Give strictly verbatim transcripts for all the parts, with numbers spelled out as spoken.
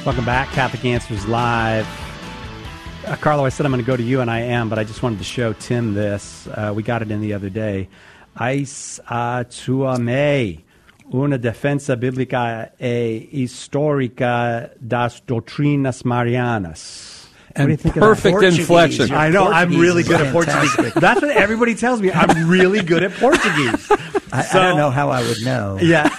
Welcome back, Catholic Answers Live. Uh, Carlo, I said I'm going to go to you, and I am, but I just wanted to show Tim this. Uh, we got it in the other day. Ais a tua me, una defensa biblica e histórica das doutrinas marianas. And what do you think perfect of that? inflection. I know, Portuguese I'm really good at fantastic. Portuguese. That's what everybody tells me. I'm really good at Portuguese. I, So- I don't know how I would know. Yeah.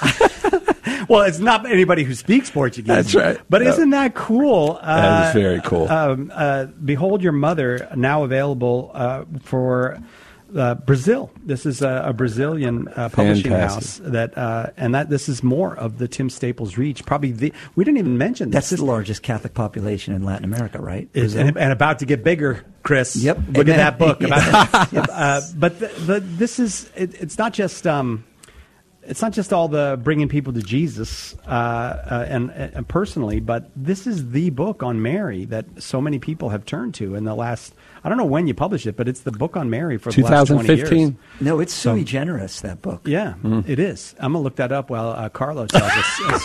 Well, it's not anybody who speaks Portuguese. That's right. But No. isn't that cool? Uh, That is very cool. Um, uh, Behold Your Mother, now available uh, for uh, Brazil. This is a, a Brazilian uh, publishing Fantastic. house that, uh, and that this is more of the Tim Staples reach. Probably the we didn't even mention That's this. the largest Catholic population in Latin America, right? Is, and, and about to get bigger, Chris. Yep. Look Amen. at that book. About, Yes. uh, but the, the, this is, it, it's not just, um, it's not just all the bringing people to Jesus uh, uh, and, and personally, but this is the book on Mary that so many people have turned to in the last, I don't know when you published it, but it's the book on Mary for the last twenty years. twenty fifteen. No, it's sui generis, that book. Yeah, Mm. it is. I'm going to look that up while uh, Carlo tells us a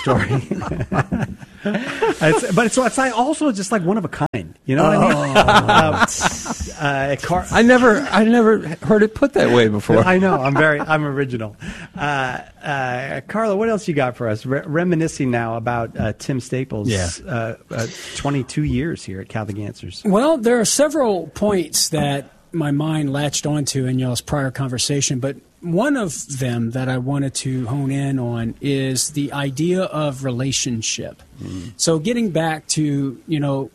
story. it's, but it's, it's like also just like one of a kind. You know what I mean? Um, uh, Car- I never, I never heard it put that way before. I know. I'm very, I'm original. Uh, uh, Carlo, what else you got for us? Re- reminiscing now about uh, Tim Staples' Yeah. uh, uh, twenty-two years here at Catholic Answers. Well, there are several points that my mind latched onto in y'all's prior conversation, but one of them that I wanted to hone in on is the idea of relationship. Mm. So getting back to, you know,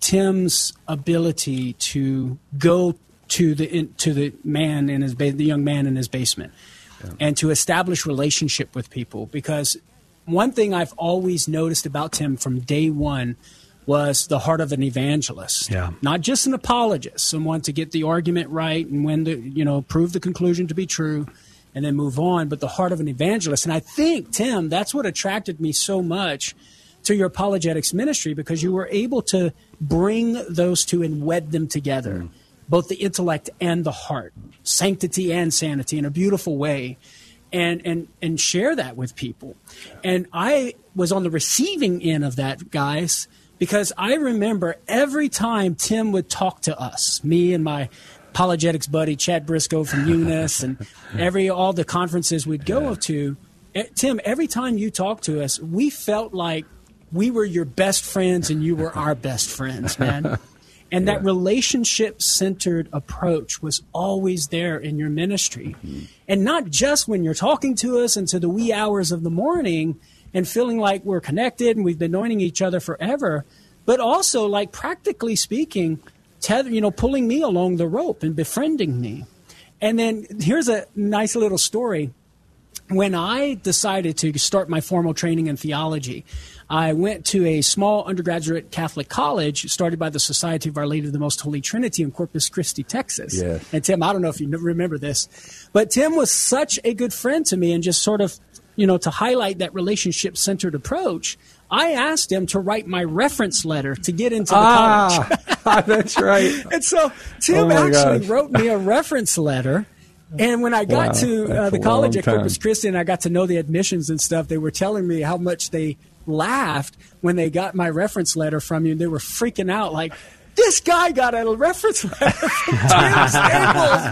Tim's ability to go to the in, to the man in his ba- the young man in his basement, yeah. and to establish relationship with people. Because one thing I've always noticed about Tim from day one was the heart of an evangelist, yeah. not just an apologist, someone to get the argument right and when to, you know, prove the conclusion to be true and then move on, but the heart of an evangelist. And I think, Tim, that's what attracted me so much to your apologetics ministry, because you were able to bring those two and wed them together, mm. both the intellect and the heart, sanctity and sanity, in a beautiful way, and and and share that with people. And I was on the receiving end of that, guys, because I remember every time Tim would talk to us, me and my apologetics buddy Chad Briscoe from Eunice, and every all the conferences we'd go yeah. to, Tim, every time you talked to us, we felt like we were your best friends and you were our best friends, man. And yeah. that relationship-centered approach was always there in your ministry. Mm-hmm. And not just when you're talking to us into the wee hours of the morning and feeling like we're connected and we've been knowing each other forever, but also, like, practically speaking, tether, you know, pulling me along the rope and befriending me. And then here's a nice little story. When I decided to start my formal training in theology, I went to a small undergraduate Catholic college started by the Society of Our Lady of the Most Holy Trinity in Corpus Christi, Texas. Yes. And Tim, I don't know if you remember this, but Tim was such a good friend to me, and just sort of, you know, to highlight that relationship-centered approach, I asked him to write my reference letter to get into the ah, college. That's right. And so Tim oh actually gosh. wrote me a reference letter. And when I got wow, to uh, the a college at long Corpus time. Christi and I got to know the admissions and stuff, they were telling me how much they laughed when they got my reference letter from you. And they were freaking out like, this guy got a reference letter from Tim Staples,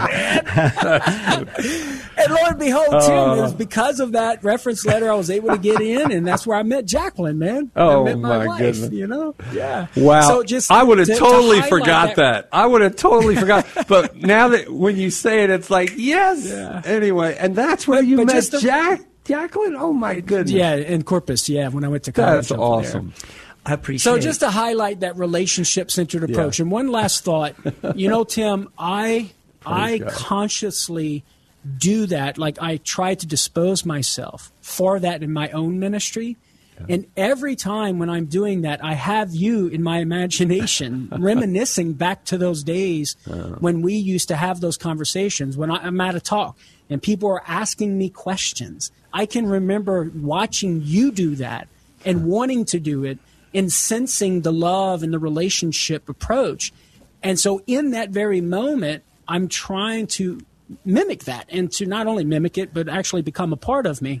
man. And lo and behold, Tim, Uh, it was because of that reference letter I was able to get in, and that's where I met Jacqueline, man. Oh, I met my, my wife, goodness. you know? Yeah. Wow. So just I would have to- to totally highlight forgot that. I would have totally forgot. But now that when you say it, it's like, yes. Yeah. Anyway, and that's where you but met just the- Jack, Jacqueline? Oh, my goodness. Yeah, in Corpus, yeah, when I went to college. That's over awesome. there. I appreciate So it. just to highlight that relationship-centered approach. Yeah. And one last thought. You know, Tim, I I God. consciously do that. Like, I try to dispose myself for that in my own ministry. Yeah. And every time when I'm doing that, I have you in my imagination reminiscing back to those days uh. when we used to have those conversations, when I, I'm at a talk and people are asking me questions. I can remember watching you do that and wanting to do it, and sensing the love and the relationship approach. And so in that very moment, I'm trying to mimic that, and to not only mimic it, but actually become a part of me.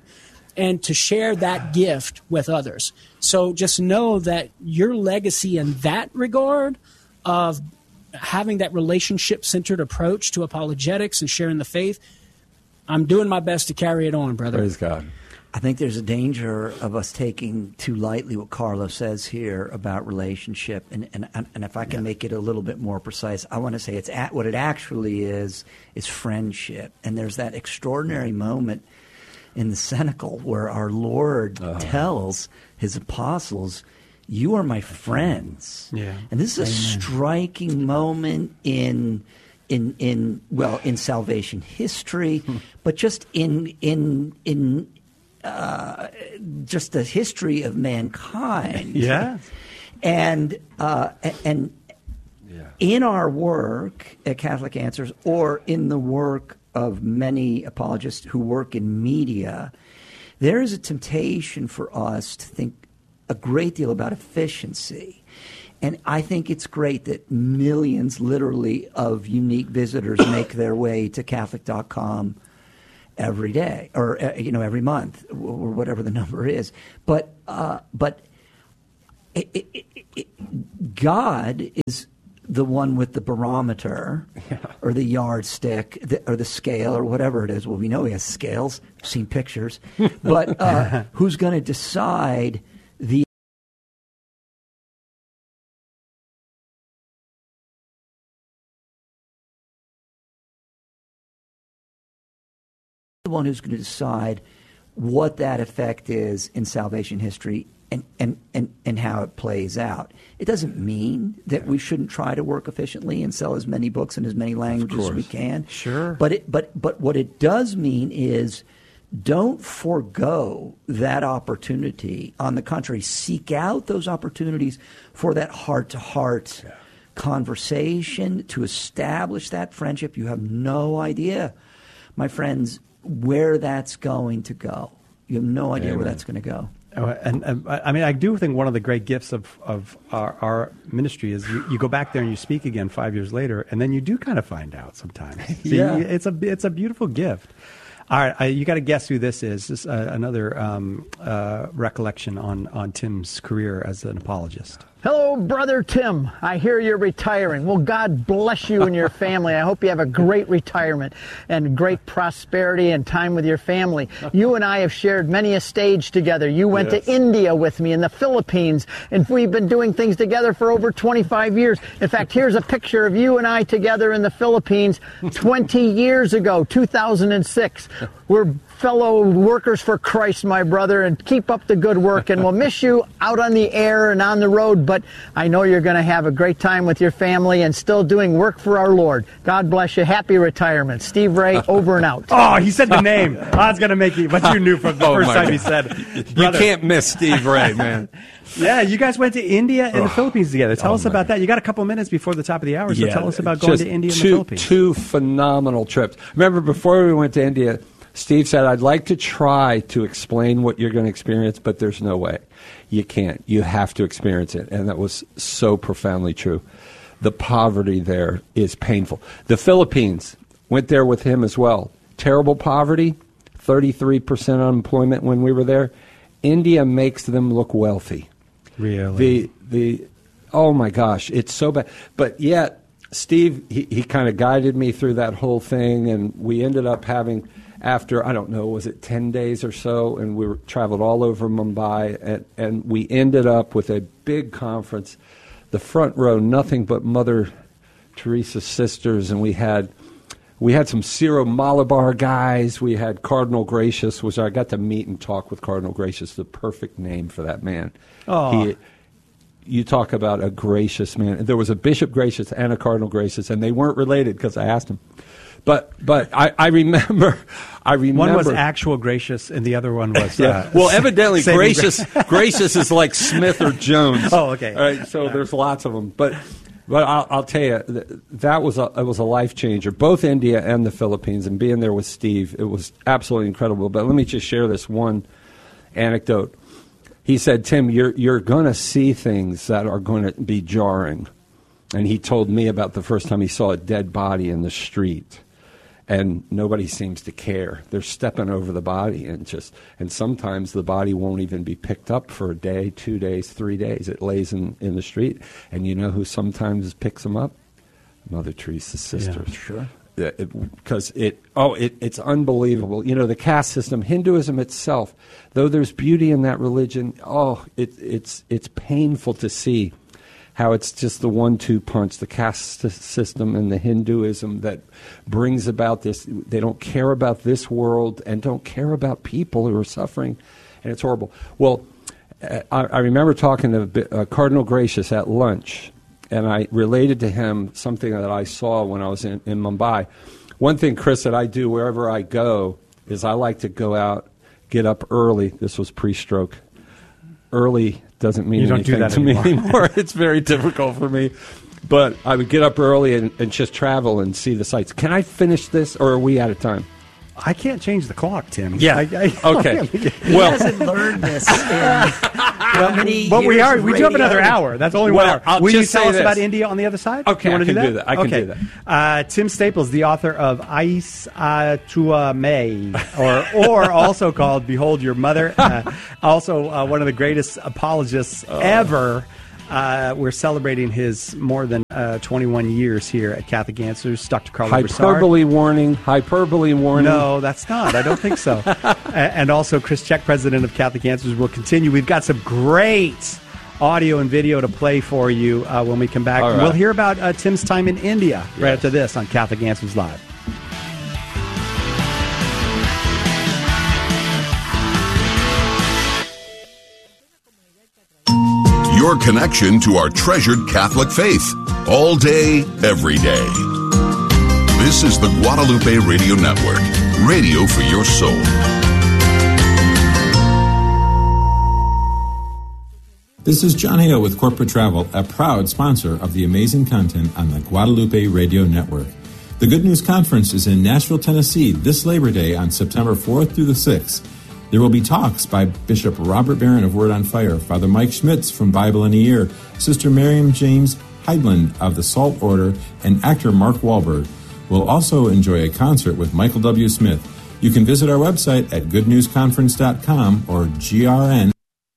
and to share that gift with others. So just know that your legacy in that regard of having that relationship-centered approach to apologetics and sharing the faith, I'm doing my best to carry it on, brother. Praise God. I think there's a danger of us taking too lightly what Carlos says here about relationship. And, and, and if I can yeah. make it a little bit more precise, I want to say it's at, what it actually is is friendship. And there's that extraordinary moment in the Cenacle where our Lord uh-huh. tells his apostles, you are my friends. Yeah. And this is Amen. a striking moment in in in well in salvation history, but just in in in uh, just the history of mankind. Yeah. And uh, and yeah. in our work at Catholic Answers, or in the work of many apologists who work in media, there is a temptation for us to think a great deal about efficiency. And I think it's great that millions, literally, of unique visitors make their way to Catholic dot com every day, or uh, you know, every month, or whatever the number is. But uh, but it, it, it, it, God is the one with the barometer, yeah. or the yardstick, the, or the scale, or whatever it is. Well, we know he has scales. I've seen pictures. But uh, who's going to decide the one who's going to decide what that effect is in salvation history and, and, and, and how it plays out. It doesn't mean that we shouldn't try to work efficiently and sell as many books in as many languages as we can. Sure. But it, but but what it does mean is don't forego that opportunity. On the contrary, seek out those opportunities for that heart-to-heart yeah. conversation to establish that friendship. You have no idea, my friends, where that's going to go. You have no idea Amen. where that's going to go. Oh, and, and I mean, I do think one of the great gifts of, of our, our ministry is you, you go back there and you speak again five years later, and then you do kind of find out sometimes. So yeah. you, it's a it's a beautiful gift. All right, I, you got to guess who this is. This is uh, another um, uh, recollection on, on Tim's career as an apologist. Hello, Brother Tim. I hear you're retiring. Well, God bless you and your family. I hope you have a great retirement and great prosperity and time with your family. You and I have shared many a stage together. You went yes. to India with me and the Philippines, and we've been doing things together for over twenty-five years. In fact, here's a picture of you and I together in the Philippines twenty years ago, two thousand six. We're fellow workers for Christ, my brother, and keep up the good work. And we'll miss you out on the air and on the road, but I know you're going to have a great time with your family and still doing work for our Lord. God bless you. Happy retirement. Steve Ray, over and out. Oh, he said the name. I was going to make you, but you knew from the oh first time God. he said. Brother. You can't miss Steve Ray, man. Yeah, you guys went to India and oh. the Philippines together. Tell oh us about God. that. You got a couple minutes before the top of the hour, so yeah, tell us about going to India and two, the Philippines. Two phenomenal trips. Remember, before we went to India, Steve said, I'd like to try to explain what you're going to experience, but there's no way. You can't. You have to experience it. And that was so profoundly true. The poverty there is painful. The Philippines, went there with him as well. Terrible poverty, thirty-three percent unemployment when we were there. India makes them look wealthy. Really? The, the, oh my gosh, it's so bad. But yet, Steve, he, he kind of guided me through that whole thing, and we ended up having... After, I don't know, was it ten days or so, and we were, traveled all over Mumbai, and, and we ended up with a big conference, the front row, nothing but Mother Teresa's sisters, and we had we had some Syro Malabar guys, we had Cardinal Gracious, which I got to meet and talk with Cardinal Gracious, the perfect name for that man. Oh. He, you talk about a gracious man. There was a Bishop Gracious and a Cardinal Gracious, and they weren't related because I asked him. But but I, I remember I remember one was actual Gracious and the other one was yeah. uh, well evidently Gracious gra- Gracious is like Smith or Jones. Oh, okay. All right, so there's lots of them. But but I'll, I'll tell you that was a it was a life changer. Both India and the Philippines, and being there with Steve, it was absolutely incredible. But let me just share this one anecdote. He said, Tim, you're you're going to see things that are going to be jarring, and he told me about the first time he saw a dead body in the street. and nobody seems to care. They're stepping over the body, and just and sometimes the body won't even be picked up for a day, two days, three days. It lays in, in the street, and you know who sometimes picks them up? Mother Teresa's sisters. Yeah, sure. Because it, it, oh, it, it's unbelievable. You know, the caste system, Hinduism itself, though there's beauty in that religion, oh, it, it's it's painful to see how it's just the one two punch, the caste system and the Hinduism that brings about this. They don't care about this world and don't care about people who are suffering, and it's horrible. Well, I, I remember talking to uh, Cardinal Gracious at lunch, and I related to him something that I saw when I was in, in Mumbai. One thing, Chris, that I do wherever I go is I like to go out, get up early. This was pre-stroke. Early doesn't mean you don't anything do that to anymore. me anymore. It's very difficult for me. But I would get up early and, and just travel and see the sights. Can I finish this, or are we out of time? I can't change the clock, Tim. Yeah. I, I, okay. He well, hasn't learned this in how many but we years are. of We do have radio? another hour. That's only Well, one hour. I'll Will just you tell say us this. about India on the other side? Okay, you I wanna can do that? do that. I can okay. do that. Uh, Tim Staples, the author of Ais uh, Tua May, or or also called Behold Your Mother, uh, also uh, one of the greatest apologists Oh. ever. Uh, we're celebrating his more than uh, twenty-one years here at Catholic Answers. Doctor Carlo hyperbole Broussard. warning, hyperbole warning. No, that's not. I don't think so. A- and also, Chris Check, president of Catholic Answers, will continue. We've got some great audio and video to play for you uh, when we come back. All right. We'll hear about uh, Tim's time in India right Yes. after this on Catholic Answers Live. Your connection to our treasured Catholic faith, all day, every day. This is the Guadalupe Radio Network, radio for your soul. This is John Hale with Corporate Travel, a proud sponsor of the amazing content on the Guadalupe Radio Network. The Good News Conference is in Nashville, Tennessee this Labor Day on September fourth through the sixth. There will be talks by Bishop Robert Barron of Word on Fire, Father Mike Schmitz from Bible in a Year, Sister Miriam James Heidland of the Salt Order, and actor Mark Wahlberg. We'll also enjoy a concert with Michael W. Smith. You can visit our website at good news conference dot com or G R N.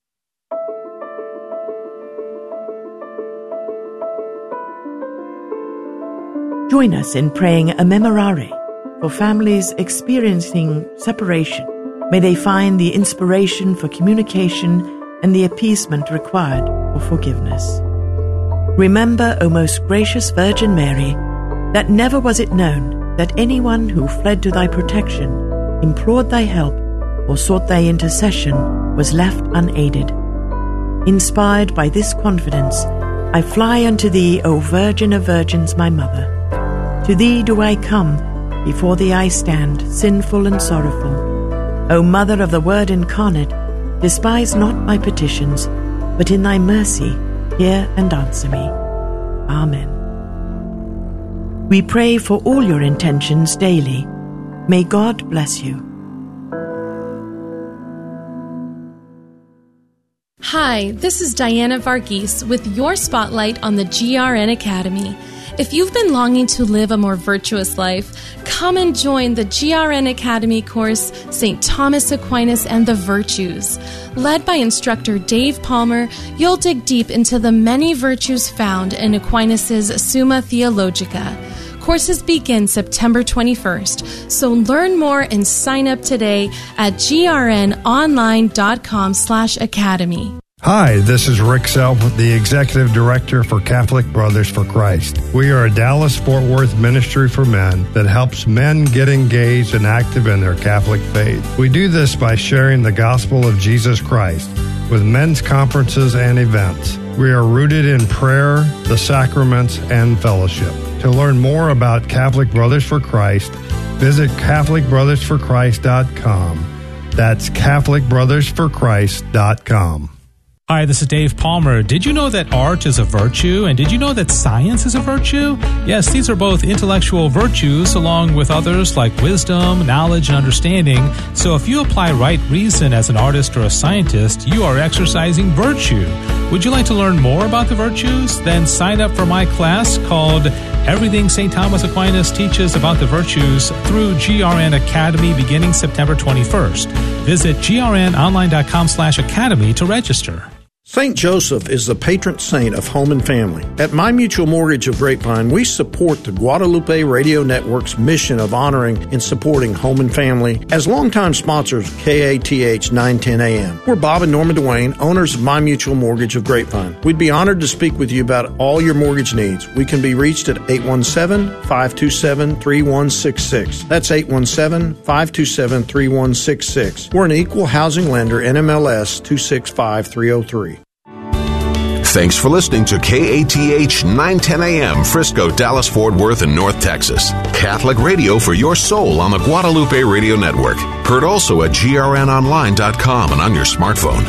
Join us in praying a memorare for families experiencing separation. May they find the inspiration for communication and the appeasement required for forgiveness. Remember, O most gracious Virgin Mary, that never was it known that anyone who fled to thy protection, implored thy help, or sought thy intercession was left unaided. Inspired by this confidence, I fly unto thee, O Virgin of Virgins, my Mother. To thee do I come, before thee I stand, sinful and sorrowful. O Mother of the Word incarnate, despise not my petitions, but in thy mercy hear and answer me. Amen. We pray for all your intentions daily. May God bless you. Hi, this is Diana Varghese with your spotlight on the G R N Academy. If you've been longing to live a more virtuous life, come and join the G R N Academy course, Saint Thomas Aquinas and the Virtues. Led by instructor Dave Palmer, you'll dig deep into the many virtues found in Aquinas' Summa Theologica. Courses begin September twenty-first, so learn more and sign up today at grnonline.com slash academy. Hi, this is Rick Self, the Executive Director for Catholic Brothers for Christ. We are a Dallas-Fort Worth ministry for men that helps men get engaged and active in their Catholic faith. We do this by sharing the gospel of Jesus Christ with men's conferences and events. We are rooted in prayer, the sacraments, and fellowship. To learn more about Catholic Brothers for Christ, visit catholic brothers for christ dot com. That's catholic brothers for christ dot com. Hi, this is Dave Palmer. Did you know that art is a virtue? And did you know that science is a virtue? Yes, these are both intellectual virtues along with others like wisdom, knowledge, and understanding. So if you apply right reason as an artist or a scientist, you are exercising virtue. Would you like to learn more about the virtues? Then sign up for my class called Everything Saint Thomas Aquinas Teaches About the Virtues through G R N Academy beginning September twenty-first. Visit grnonline.com slash academy to register. Saint Joseph is the patron saint of home and family. At My Mutual Mortgage of Grapevine, we support the Guadalupe Radio Network's mission of honoring and supporting home and family as longtime sponsors of K A T H nine ten A M. We're Bob and Norma Duane, owners of My Mutual Mortgage of Grapevine. We'd be honored to speak with you about all your mortgage needs. We can be reached at eight one seven, five two seven, three one six six. That's eight one seven, five two seven, three one six six. We're an equal housing lender, N M L S two six five three oh three. Thanks for listening to K A T H nine ten A M, Frisco, Dallas, Fort Worth, and North Texas. Catholic radio for your soul on the Guadalupe Radio Network. Heard also at G R N online dot com and on your smartphone.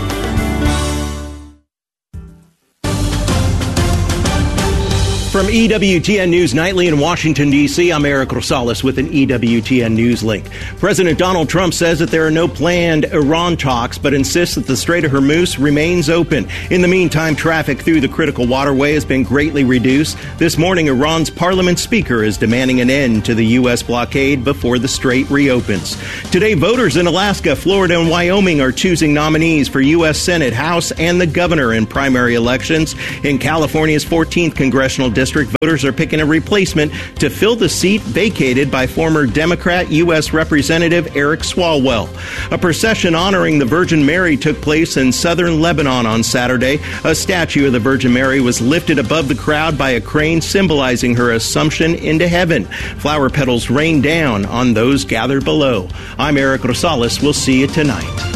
From E W T N News Nightly in Washington, D C, I'm Eric Rosales with an E W T N News link. President Donald Trump says that there are no planned Iran talks, but insists that the Strait of Hormuz remains open. In the meantime, traffic through the critical waterway has been greatly reduced. This morning, Iran's parliament speaker is demanding an end to the U S blockade before the strait reopens. Today, voters in Alaska, Florida, and Wyoming are choosing nominees for U S Senate, House, and the governor in primary elections. In California's fourteenth congressional district, District voters are picking a replacement to fill the seat vacated by former Democrat U S Representative Eric Swalwell. A procession honoring the Virgin Mary took place in southern Lebanon on Saturday. A statue of the Virgin Mary was lifted above the crowd by a crane symbolizing her assumption into heaven. Flower petals rained down on those gathered below. I'm Eric Rosales. We'll see you tonight.